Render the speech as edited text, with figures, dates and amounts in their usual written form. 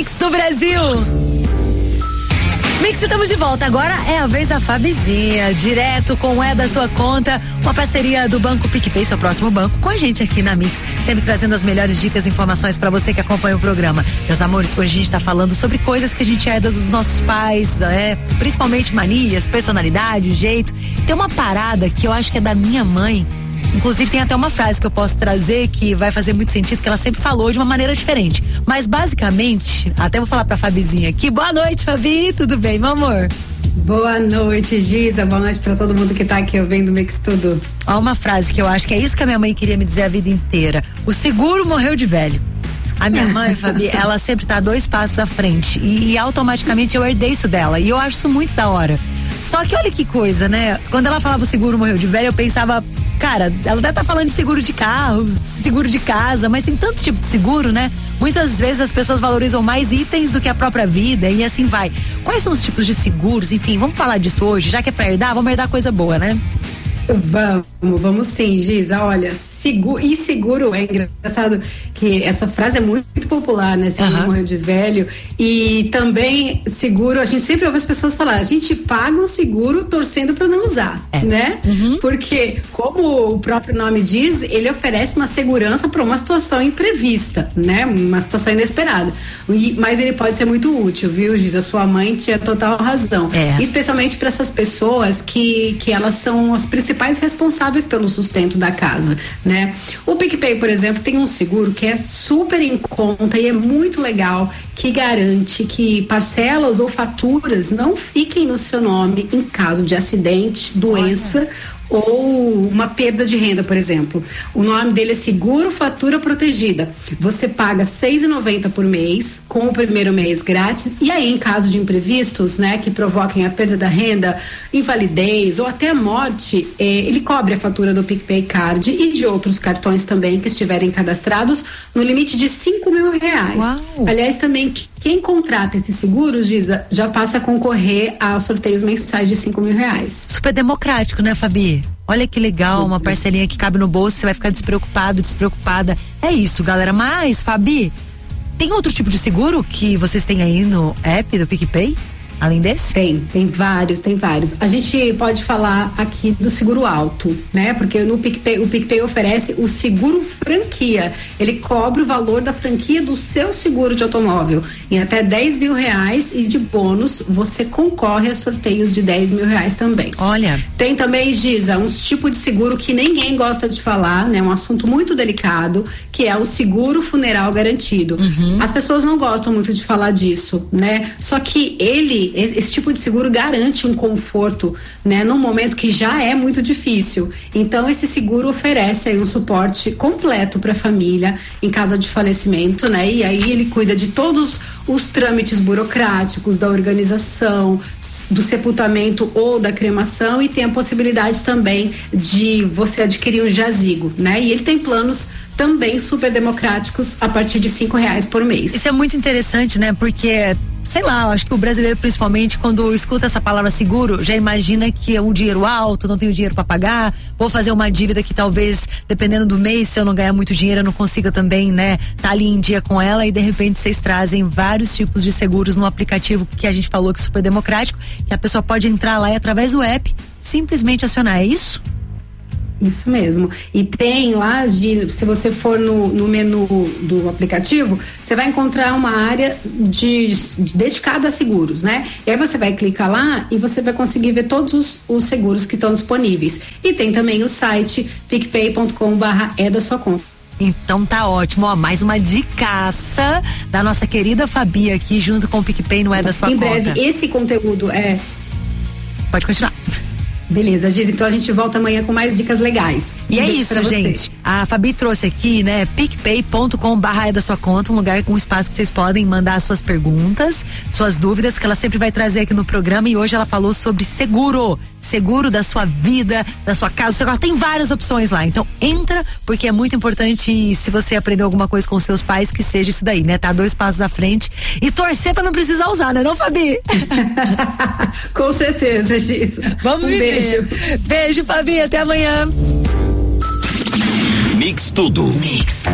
Mix do Brasil. Mix, estamos de volta. Agora é a vez da Fabizinha, direto com o da sua conta, uma parceria do Banco PicPay, seu próximo banco, com a gente aqui na Mix, sempre trazendo as melhores dicas e informações para você que acompanha o programa. Meus amores, hoje a gente tá falando sobre coisas que a gente herda dos nossos pais, principalmente manias, personalidade, jeito. Tem uma parada que eu acho que é da minha mãe. Inclusive tem até uma frase que eu posso trazer que vai fazer muito sentido, que ela sempre falou de uma maneira diferente. Mas basicamente, até vou falar pra Fabizinha aqui. Boa noite, Fabi, tudo bem, meu amor? Boa noite, Giza, boa noite pra todo mundo que tá aqui ouvindo o Mix Tudo. Ó, uma frase que eu acho que é isso que a minha mãe queria me dizer a vida inteira: o seguro morreu de velho. A minha mãe, Fabi, ela sempre tá 2 passos à frente e automaticamente eu herdei isso dela e eu acho isso muito da hora. Só que olha que coisa, né? Quando ela falava o seguro morreu de velho, eu pensava, cara, ela deve estar falando de seguro de carro, seguro de casa, mas tem tanto tipo de seguro, né? Muitas vezes as pessoas valorizam mais itens do que a própria vida e assim vai. Quais são os tipos de seguros? Enfim, vamos falar disso hoje, já que é pra herdar, vamos herdar coisa boa, né? Vamos sim, Giza. Olha, seguro é engraçado que essa frase é muito popular, né? Seguro morreu de velho. E também seguro, a gente sempre ouve as pessoas falar, a gente paga um seguro torcendo para não usar, né? Porque, como o próprio nome diz, ele oferece uma segurança para uma situação imprevista, né? Uma situação inesperada. Mas ele pode ser muito útil, viu, Giza? Sua mãe tinha total razão. Especialmente para essas pessoas que elas são as principais responsáveis pelo sustento da casa, né? O PicPay, por exemplo, tem um seguro que é super em conta e é muito legal, que garante que parcelas ou faturas não fiquem no seu nome em caso de acidente, doença ou uma perda de renda, por exemplo. O nome dele é Seguro Fatura Protegida. Você paga R$ 6,90 por mês, com o primeiro mês grátis, e aí em caso de imprevistos, né, que provoquem a perda da renda, invalidez ou até a morte, ele cobre a fatura do PicPay Card e de outros cartões também que estiverem cadastrados no limite de R$5.000. Uau. Aliás, também quem contrata esse seguro, Giza, já passa a concorrer a sorteios mensais de R$5.000. Super democrático, né, Fabi? Olha que legal, uma parcelinha que cabe no bolso, você vai ficar despreocupado, despreocupada. É isso, galera. Mas, Fabi, tem outro tipo de seguro que vocês têm aí no app do PicPay? Além desse? Tem vários. A gente pode falar aqui do seguro alto, né? Porque no PicPay, o PicPay oferece o seguro franquia. Ele cobre o valor da franquia do seu seguro de automóvel em até R$10.000 e de bônus você concorre a sorteios de R$10.000 também. Olha. Tem também, Giza, uns tipos de seguro que ninguém gosta de falar, né? Um assunto muito delicado, que é o seguro funeral garantido. As pessoas não gostam muito de falar disso, né? Só que esse tipo de seguro garante um conforto, né, num momento que já é muito difícil. Então esse seguro oferece aí um suporte completo para a família em caso de falecimento, né? E aí ele cuida de todos os trâmites burocráticos da organização, do sepultamento ou da cremação, e tem a possibilidade também de você adquirir um jazigo, né? E ele tem planos também super democráticos a partir de R$5 por mês. Isso é muito interessante, né? Porque, sei lá, eu acho que o brasileiro, principalmente, quando escuta essa palavra seguro, já imagina que é um dinheiro alto, não tenho dinheiro para pagar, vou fazer uma dívida que talvez, dependendo do mês, se eu não ganhar muito dinheiro, eu não consiga também, né, tá ali em dia com ela, e de repente vocês trazem vários tipos de seguros no aplicativo que a gente falou que é super democrático, que a pessoa pode entrar lá e através do app simplesmente acionar, é isso? Isso mesmo. E tem lá, se você for no menu do aplicativo, você vai encontrar uma área dedicada a seguros, né? E aí você vai clicar lá e você vai conseguir ver todos os seguros que estão disponíveis. E tem também o site picpay.com/da sua conta. Então tá ótimo, ó, mais uma dicaça da nossa querida Fabi aqui junto com o PicPay no da sua conta. Em breve, esse conteúdo Pode continuar. Beleza, Giz, então a gente volta amanhã com mais dicas legais. E é isso, gente. A Fabi trouxe aqui, né, picpay.com/da sua conta, um lugar com espaço que vocês podem mandar suas perguntas, suas dúvidas, que ela sempre vai trazer aqui no programa. E hoje ela falou sobre seguro da sua vida, da sua casa. Ela tem várias opções lá. Então entra, porque é muito importante, se você aprendeu alguma coisa com seus pais, que seja isso daí, né? Tá 2 passos à frente e torcer pra não precisar usar, né, não, Fabi? Com certeza, Giz. Vamos viver. Beijo, Fabi, até amanhã. Mix Tudo. Mix.